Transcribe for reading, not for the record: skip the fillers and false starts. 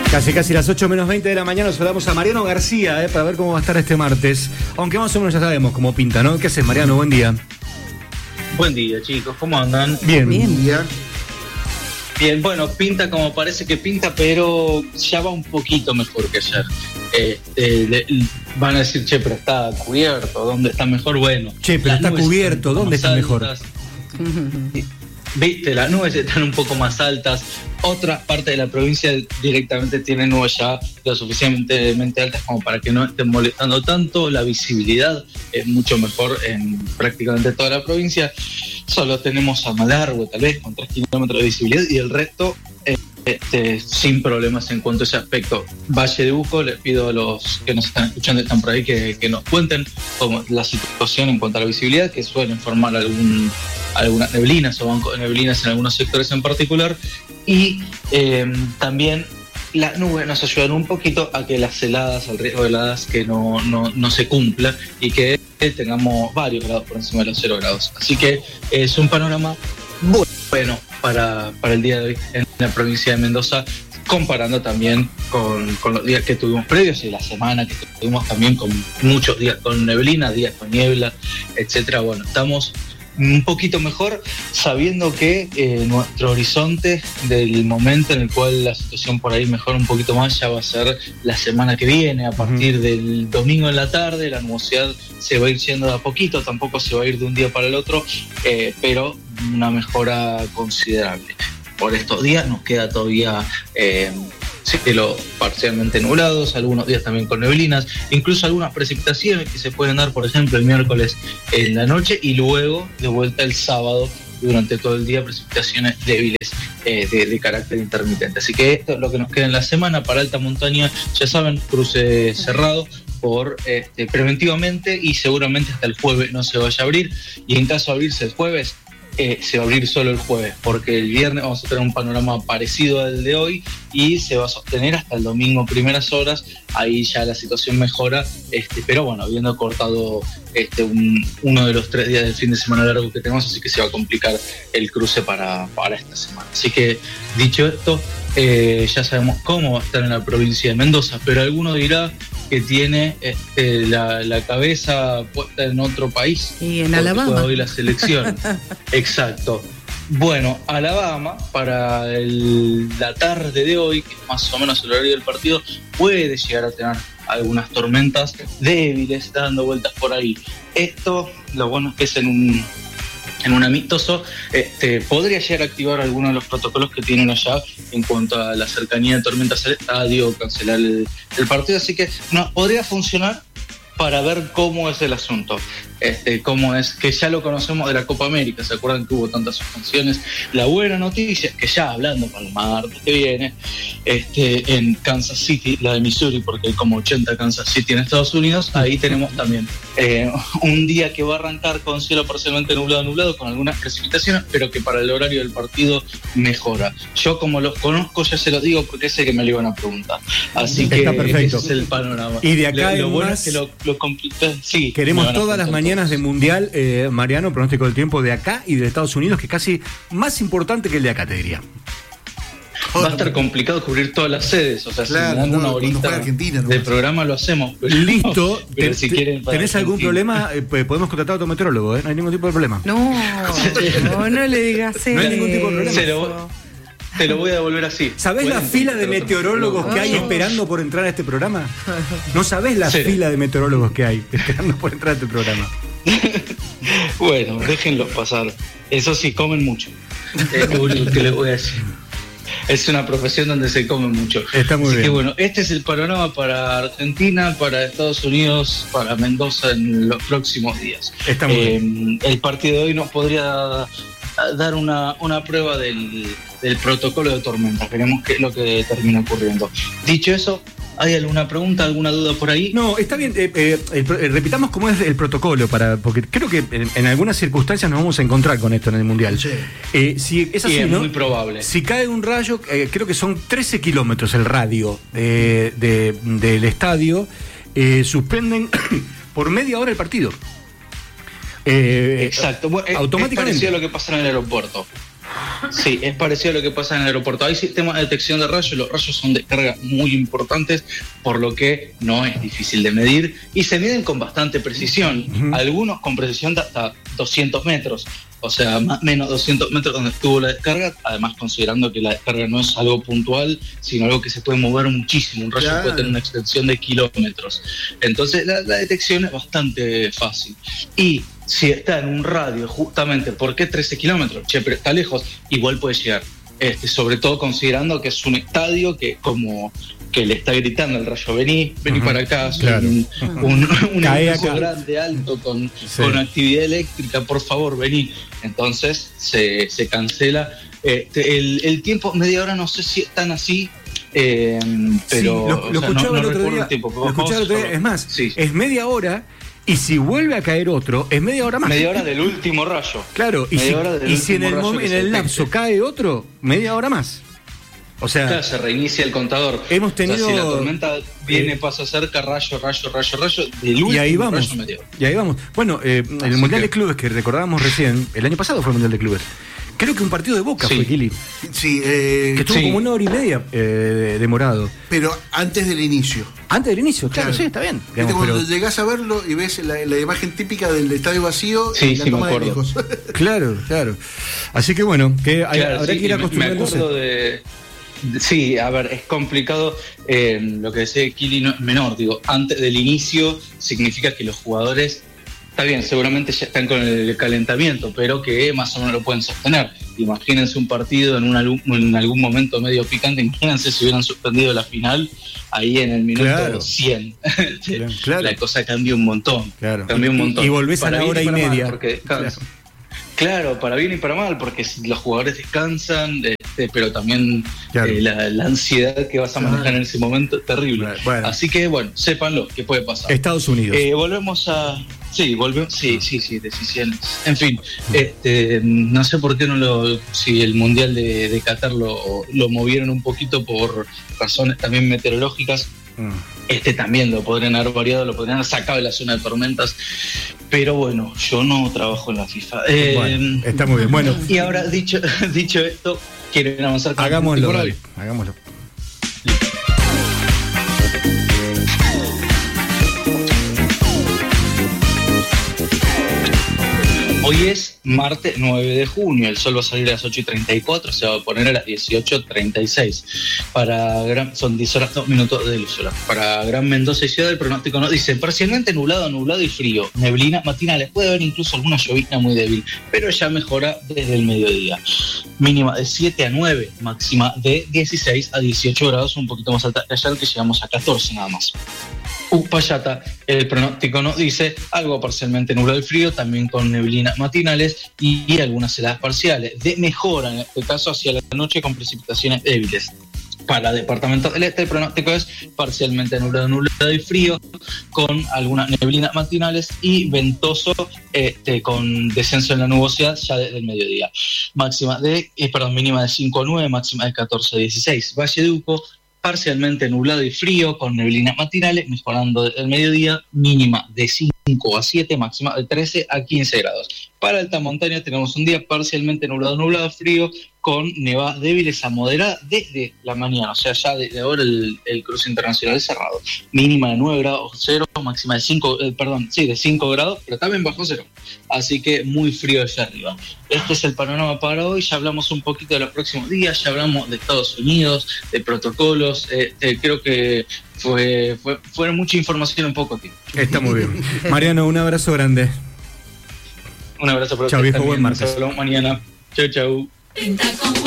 Casi las 8:20 de la mañana. Nos saludamos a Mariano García, para ver cómo va a estar este martes. Aunque más o menos ya sabemos cómo pinta, ¿no? ¿Qué haces, Mariano? Buen día. Buen día, chicos. ¿Cómo andan? Bien. Bien, bueno, pinta como parece que pinta, pero ya va un poquito mejor que ayer. Van a decir, che, pero está cubierto, ¿dónde está mejor? Bueno. Che, pero está cubierto, ¿dónde está mejor? Viste, las nubes están un poco más altas. Otra parte de la provincia directamente tiene nubes ya lo suficientemente altas como para que no estén molestando tanto. La visibilidad es mucho mejor en prácticamente toda la provincia. Solo tenemos a Malargüe, tal vez, con 3 kilómetros de visibilidad, y el resto sin problemas en cuanto a ese aspecto. Valle de Uco, les pido a los que nos están escuchando, están por ahí, que nos cuenten cómo la situación en cuanto a la visibilidad, que suelen formar algunas neblinas o bancos de neblinas en algunos sectores en particular. Y también las nubes nos ayudan un poquito a que las heladas, el riesgo de heladas, que no se cumpla y que tengamos varios grados por encima de los 0 grados. Así que es un panorama bueno para el día de hoy en la provincia de Mendoza, comparando también con los días que tuvimos previos y la semana que tuvimos también con muchos días con neblina, días con niebla, etcétera. Bueno, estamos un poquito mejor, sabiendo que nuestro horizonte del momento en el cual la situación por ahí mejora un poquito más ya va a ser la semana que viene. A partir del domingo en la tarde la nubosidad se va a ir yendo de a poquito, tampoco se va a ir de un día para el otro, pero una mejora considerable. Por estos días nos queda todavía cielos parcialmente nublados, algunos días también con neblinas, incluso algunas precipitaciones que se pueden dar, por ejemplo, el miércoles en la noche y luego de vuelta el sábado durante todo el día, precipitaciones débiles de carácter intermitente. Así que esto es lo que nos queda en la semana. Para alta montaña, ya saben, cruce cerrado preventivamente, y seguramente hasta el jueves no se vaya a abrir, y en caso de abrirse el jueves, se va a abrir solo el jueves, porque el viernes vamos a tener un panorama parecido al de hoy y se va a sostener hasta el domingo primeras horas. Ahí ya la situación mejora, pero bueno, habiendo cortado uno de los 3 días del fin de semana largo que tenemos, así que se va a complicar el cruce para esta semana. Así que, dicho esto, ya sabemos cómo va a estar en la provincia de Mendoza, pero alguno dirá que tiene la cabeza puesta en otro país. Y en Alabama. Hoy la selección. Exacto. Bueno, Alabama, para la tarde de hoy, que es más o menos el horario del partido, puede llegar a tener algunas tormentas débiles dando vueltas por ahí. Esto, lo bueno es que es en un amistoso, podría llegar a activar algunos de los protocolos que tienen allá en cuanto a la cercanía de tormentas al estadio, cancelar el partido, así que no, podría funcionar para ver cómo es el asunto, cómo es, que ya lo conocemos de la Copa América. ¿Se acuerdan que hubo tantas suspensiones? La buena noticia es que ya hablando para el martes que viene, en Kansas City, la de Missouri, porque hay como 80 Kansas City en Estados Unidos, ahí tenemos también un día que va a arrancar con cielo parcialmente nublado, con algunas precipitaciones, pero que para el horario del partido mejora. Yo, como los conozco, ya se los digo porque sé que me lo iban a preguntar. Así que ese es el panorama. Y de acá lo bueno es que lo complica. Sí, queremos todas las mañanas de Mundial, Mariano, pronóstico del tiempo de acá y de Estados Unidos, que es casi más importante que el de acá, te diría. Va a estar complicado cubrir todas las sedes, o sea, claro, si una horita de programa lo hacemos. Pero listo. Pero si quieren ¿Tenés algún problema? Podemos contratar a otro meteorólogo, no hay ningún tipo de problema. No le digas eso. No hay ningún tipo de problema. Te lo voy a devolver así. ¿Sabés la fila de meteorólogos que hay esperando por entrar a este programa? ¿No sabés la fila de meteorólogos que hay esperando por entrar a este programa? Bueno, déjenlos pasar. Eso sí, comen mucho. Es lo único que les voy a decir. Es una profesión donde se come mucho. Está muy bien. Que bueno, este es el panorama para Argentina, para Estados Unidos, para Mendoza en los próximos días. Está muy bien. El partido de hoy nos podría dar una prueba del protocolo de tormenta. Veremos qué es lo que termina ocurriendo. Dicho eso, ¿hay alguna pregunta, alguna duda por ahí? No, está bien. Repitamos cómo es el protocolo, porque creo que en algunas circunstancias nos vamos a encontrar con esto en el Mundial. Sí. Si es así, es ¿no? Muy probable. Si cae un rayo, creo que son 13 kilómetros el radio del estadio, suspenden por media hora el partido. Exacto. Bueno, automáticamente. Es parecido a lo que pasa en el aeropuerto. Sí, es parecido a lo que pasa en el aeropuerto. Hay sistemas de detección de rayos, los rayos son de carga muy importantes, por lo que no es difícil de medir y se miden con bastante precisión, algunos con precisión de hasta 200 metros, o sea, más o menos 200 metros donde estuvo la descarga, además considerando que la descarga no es algo puntual, sino algo que se puede mover muchísimo, un rayo puede tener una extensión de kilómetros. Entonces la detección es bastante fácil. Y si está en un radio, justamente, ¿por qué 13 kilómetros? Che, pero está lejos, igual puede llegar. Sobre todo considerando que es un estadio que como que le está gritando el rayo, vení para acá, claro. un edificio grande, alto, con actividad eléctrica, por favor, vení. Entonces se cancela. El tiempo, media hora, no sé si es tan así, pero lo escuchaba el otro día. Lo escuchaba el otro día, es más, es media hora. Y si vuelve a caer otro, es media hora más. Media hora del último rayo. Claro, y si en el lapso cae otro, media hora más. O sea, claro, se reinicia el contador. Hemos tenido. O sea, si la tormenta viene, pasa cerca, rayo, del último y ahí vamos, rayo media hora. Y ahí vamos. Bueno, el Mundial de Clubes que recordábamos recién, el año pasado fue el Mundial de Clubes. Creo que un partido de Boca fue, Kili. Sí, que estuvo como una hora y media demorado. Pero antes del inicio. Antes del inicio, claro, sí, está bien. Digamos, cuando llegás a verlo y ves la imagen típica del estadio vacío y la toma de lejos. Claro. Así que bueno, habrá que ir acostumbrándose. Sí, a ver, es complicado. Lo que decía Kili no es menor, digo, antes del inicio significa que los jugadores, está bien, seguramente ya están con el calentamiento, pero que más o menos lo pueden sostener. Imagínense un partido en algún momento medio picante, imagínense si hubieran suspendido la final ahí en el minuto 100. Claro. La cosa cambia un montón. Cambia un montón. Y volvés a la hora y media. Porque Claro, para bien y para mal, porque los jugadores descansan, pero también la ansiedad que vas a manejar en ese momento es terrible. Bueno. Así que, bueno, sépanlo, que puede pasar. Estados Unidos. Volvemos a... Sí, decisiones. En fin, no sé por qué si el Mundial de Qatar lo movieron un poquito por razones también meteorológicas. También lo podrían haber variado, lo podrían haber sacado de la zona de tormentas, pero bueno, yo no trabajo en la FIFA. Bueno, está muy bien. Bueno, y ahora dicho esto, quieren avanzar con hagámoslo. Hoy es martes 9 de junio, el sol va a salir a las 8:34, se va a poner a las 18:36. Son 10 horas, 2 minutos de luz solar. Para Gran Mendoza y Ciudad, el pronóstico nos dice parcialmente nublado y frío, neblina matinales, puede haber incluso alguna llovizna muy débil, pero ya mejora desde el mediodía. Mínima de 7 a 9, máxima de 16 a 18 grados, un poquito más alta que ayer, que llegamos a 14 nada más. Uspallata, el pronóstico nos dice algo parcialmente nublado y frío, también con neblinas matinales y algunas heladas parciales. De mejora, en este caso, hacia la noche con precipitaciones débiles. Para departamentos del este, el pronóstico es parcialmente nublado y frío, con algunas neblinas matinales y ventoso, con descenso en la nubosidad ya desde el mediodía. Mínima de 5 a 9, máxima de 14 a 16. Valle de Uco, parcialmente nublado y frío, con neblinas matinales, mejorando desde el mediodía, mínima de 5 a 7, máxima de 13 a 15 grados. Para alta montaña tenemos un día parcialmente nublado, frío, con nevadas débiles a moderadas desde la mañana, o sea, ya desde ahora el cruce internacional es cerrado. Mínima de 9 grados 0, máxima de 5 grados, pero también bajo cero. Así que muy frío allá arriba. Este es el panorama para hoy. Ya hablamos un poquito de los próximos días, ya hablamos de Estados Unidos, de protocolos. Creo que fue mucha información en poco tiempo. Está muy bien. Mariano, un abrazo grande. Un abrazo para ustedes. Chau, viejo, buen martes. Nos hablamos mañana. Chau.